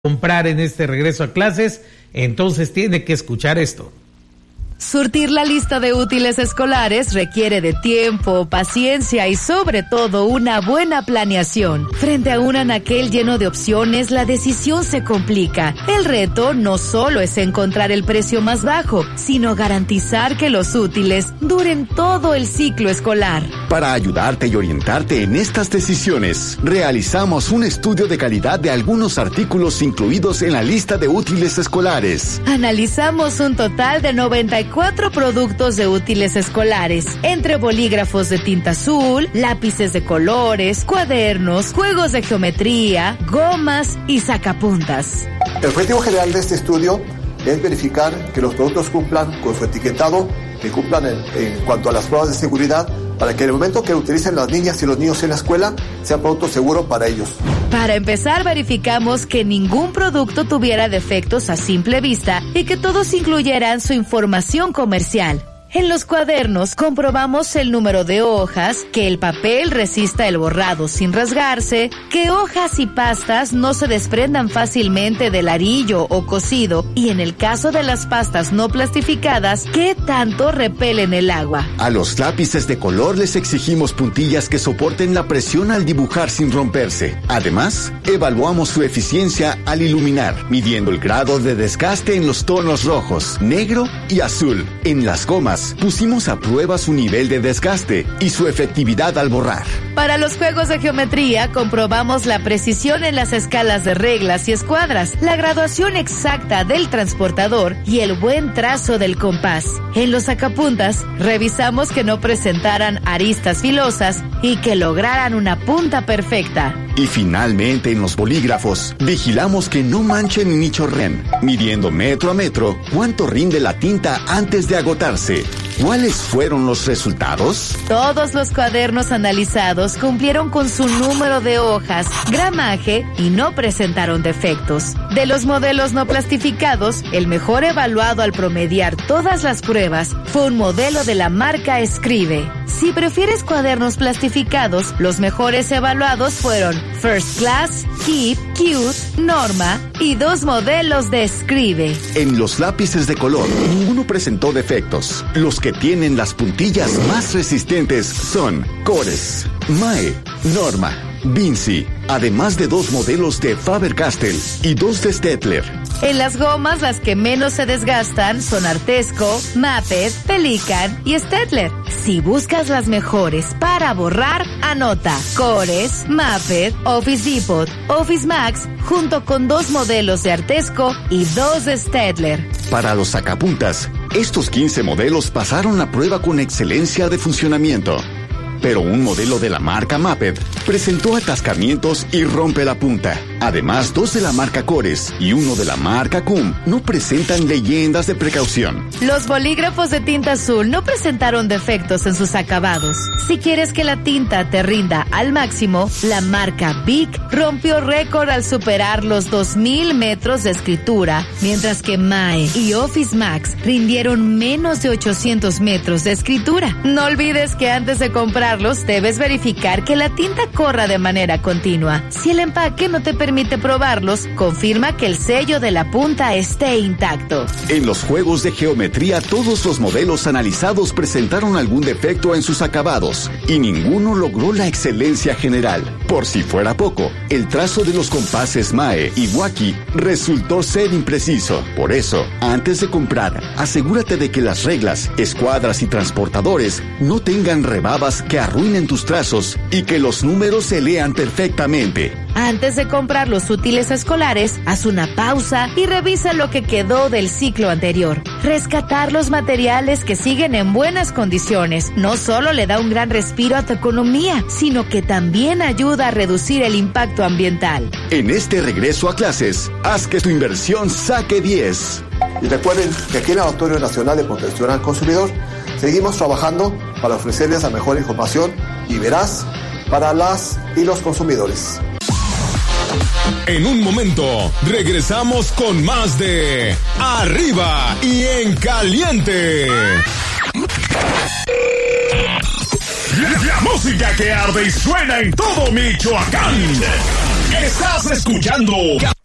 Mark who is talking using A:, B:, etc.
A: comprar en este regreso a clases, entonces tiene que escuchar esto.
B: Surtir la lista de útiles escolares requiere de tiempo, paciencia y sobre todo una buena planeación. Frente a un anaquel lleno de opciones, la decisión se complica. El reto no solo es encontrar el precio más bajo, sino garantizar que los útiles duren todo el ciclo escolar.
C: Para ayudarte y orientarte en estas decisiones, realizamos un estudio de calidad de algunos artículos incluidos en la lista de útiles escolares.
B: Analizamos un total de 94 productos de útiles escolares, entre bolígrafos de tinta azul, lápices de colores, cuadernos, juegos de geometría, gomas y sacapuntas.
D: El objetivo general de este estudio es verificar que los productos cumplan con su etiquetado, que cumplan en cuanto a las pruebas de seguridad, para que en el momento que utilicen las niñas y los niños en la escuela, sea un producto seguro para ellos.
B: Para empezar, verificamos que ningún producto tuviera defectos a simple vista y que todos incluyeran su información comercial. En los cuadernos comprobamos el número de hojas, que el papel resista el borrado sin rasgarse, que hojas y pastas no se desprendan fácilmente del arillo o cosido y en el caso de las pastas no plastificadas, que tanto repelen el agua.
C: A los lápices de color les exigimos puntillas que soporten la presión al dibujar sin romperse. Además, evaluamos su eficiencia al iluminar, midiendo el grado de desgaste en los tonos rojos, negro y azul. En las gomas, pusimos a prueba su nivel de desgaste y su efectividad al borrar.
B: Para los juegos de geometría, comprobamos la precisión en las escalas de reglas y escuadras, la graduación exacta del transportador y el buen trazo del compás. En los sacapuntas, revisamos que no presentaran aristas filosas y que lograran una punta perfecta.
C: Y finalmente, en los bolígrafos, vigilamos que no manchen ni chorreen, midiendo metro a metro cuánto rinde la tinta antes de agotarse. ¿Cuáles fueron los resultados?
B: Todos los cuadernos analizados cumplieron con su número de hojas, gramaje y no presentaron defectos. De los modelos no plastificados, el mejor evaluado al promediar todas las pruebas fue un modelo de la marca Escribe. Si prefieres cuadernos plastificados, los mejores evaluados fueron First Class, Keep, Cute, Norma y 2 modelos de Escribe.
C: En los lápices de color, ninguno presentó defectos. Los que tienen las puntillas más resistentes son Cores, Mae, Norma, Vinci, además de 2 modelos de Faber-Castell y 2 de Staedtler.
B: En las gomas, las que menos se desgastan son Artesco, Maped, Pelican y Staedtler. Si buscas las mejores para borrar, anota Cores, Maped, Office Depot, Office Max, junto con 2 modelos de Artesco y 2 de Staedtler.
C: Para los sacapuntas, estos 15 modelos pasaron la prueba con excelencia de funcionamiento. Pero un modelo de la marca Maped presentó atascamientos y rompe la punta. Además, 2 de la marca Cores y 1 de la marca Cum no presentan leyendas de precaución.
B: Los bolígrafos de tinta azul no presentaron defectos en sus acabados. Si quieres que la tinta te rinda al máximo, la marca Bic rompió récord al superar los 2,000 metros de escritura, mientras que Mae y Office Max rindieron menos de 800 metros de escritura. No olvides que antes de comprar debes verificar que la tinta corra de manera continua. Si el empaque no te permite probarlos, confirma que el sello de la punta esté intacto.
C: En los juegos de geometría, todos los modelos analizados presentaron algún defecto en sus acabados y ninguno logró la excelencia general. Por si fuera poco, el trazo de los compases Mae y Wacky resultó ser impreciso. Por eso, antes de comprar, asegúrate de que las reglas, escuadras y transportadores no tengan rebabas que arruinen tus trazos y que los números se lean perfectamente.
B: Antes de comprar los útiles escolares, haz una pausa y revisa lo que quedó del ciclo anterior. Rescatar los materiales que siguen en buenas condiciones no solo le da un gran respiro a tu economía, sino que también ayuda a reducir el impacto ambiental.
C: En este regreso a clases, haz que tu inversión saque 10.
D: Y recuerden que aquí en el Laboratorio Nacional de Protección al Consumidor seguimos trabajando para ofrecerles la mejor información y veraz para las y los consumidores.
E: En un momento, regresamos con más de Arriba y en Caliente. La música que arde y suena en todo Michoacán. Estás escuchando